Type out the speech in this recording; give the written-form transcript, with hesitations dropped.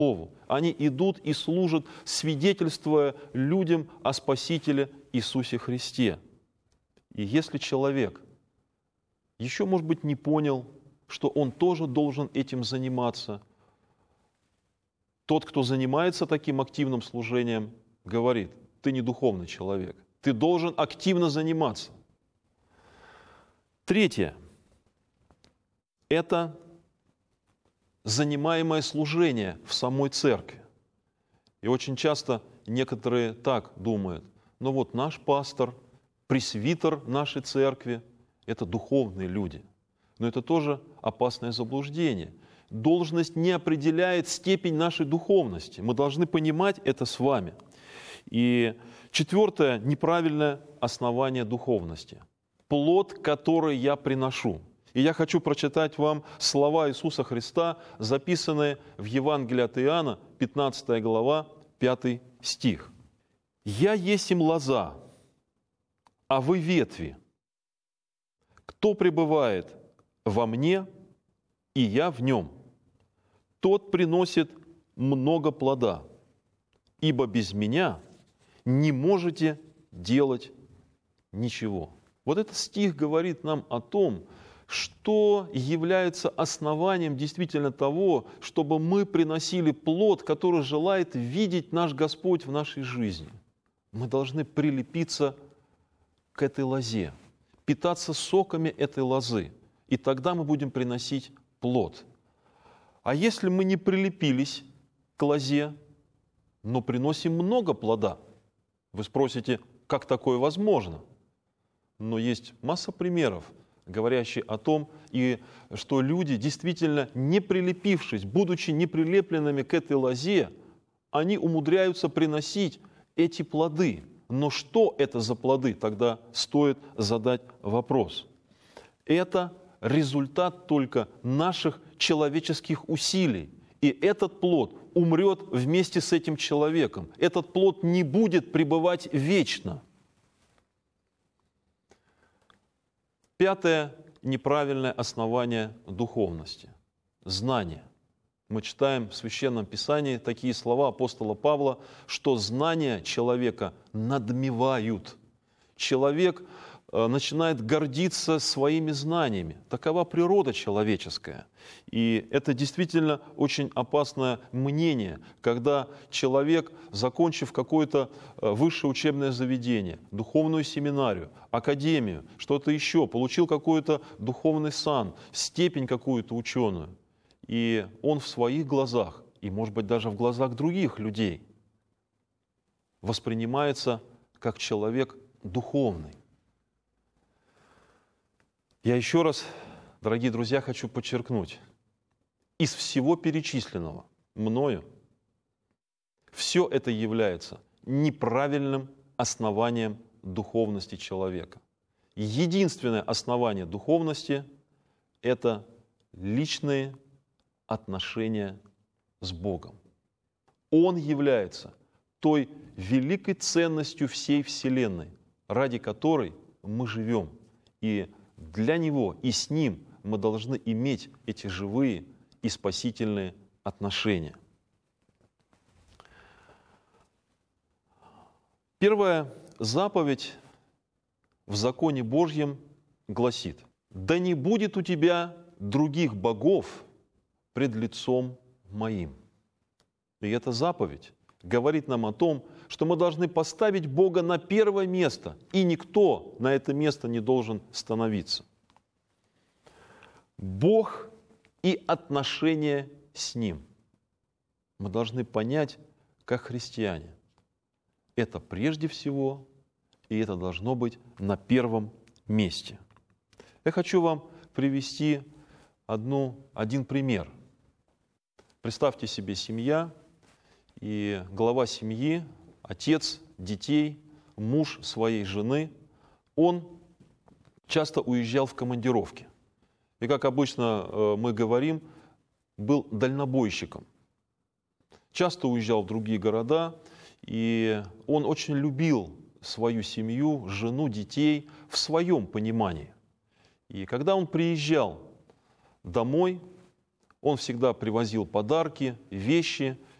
Слову. Они идут и служат, свидетельствуя людям о Спасителе Иисусе Христе. И если человек еще, может быть, не понял, что он тоже должен этим заниматься, тот, кто занимается таким активным служением, говорит: ты не духовный человек, ты должен активно заниматься. Третье – это занимаемое служение в самой церкви. И очень часто некоторые так думают: ну вот наш пастор, пресвитер нашей церкви – это духовные люди. Но это тоже опасное заблуждение. Должность не определяет степень нашей духовности. Мы должны понимать это с вами. И четвертое – неправильное основание духовности. Плод, который я приношу. И я хочу прочитать вам слова Иисуса Христа, записанные в Евангелии от Иоанна, 15 глава, 5 стих. «Я есмь лоза, а вы ветви. Кто пребывает во мне, и я в нем, тот приносит много плода, ибо без меня не можете делать ничего». Вот этот стих говорит нам о том, что является основанием действительно того, чтобы мы приносили плод, который желает видеть наш Господь в нашей жизни. Мы должны прилепиться к этой лозе, питаться соками этой лозы, и тогда мы будем приносить плод. А если мы не прилепились к лозе, но приносим много плода, вы спросите, как такое возможно? Но есть масса примеров, говорящие о том, и что люди, действительно не прилепившись, будучи не прилепленными к этой лозе, они умудряются приносить эти плоды. Но что это за плоды? Тогда стоит задать вопрос. Это результат только наших человеческих усилий. И этот плод умрет вместе с этим человеком. Этот плод не будет пребывать вечно. Пятое неправильное основание духовности – знание. Мы читаем в Священном Писании такие слова апостола Павла, что знания человека надмевают. Человек начинает гордиться своими знаниями. Такова природа человеческая. И это действительно очень опасное мнение, когда человек, закончив какое-то высшее учебное заведение, духовную семинарию, академию, что-то еще, получил какой-то духовный сан, степень какую-то ученую, и он в своих глазах, и, может быть, даже в глазах других людей, воспринимается как человек духовный. Я еще раз, дорогие друзья, хочу подчеркнуть, из всего перечисленного мною все это является неправильным основанием духовности человека. Единственное основание духовности – это личные отношения с Богом. Он является той великой ценностью всей Вселенной, ради которой мы живем. И для Него и с Ним мы должны иметь эти живые и спасительные отношения. Первая заповедь в законе Божьем гласит: «Да не будет у тебя других богов пред лицом моим». И эта заповедь говорит нам о том, что мы должны поставить Бога на первое место, и никто на это место не должен становиться. Бог и отношения с Ним мы должны понять как христиане. Это прежде всего, и это должно быть на первом месте. Я хочу вам привести один пример. Представьте себе семья, и глава семьи, отец детей, муж своей жены, он часто уезжал в командировки. И, как обычно мы говорим, был дальнобойщиком. Часто уезжал в другие города, и он очень любил свою семью, жену, детей в своем понимании. И когда он приезжал домой, Он всегда привозил подарки, вещи,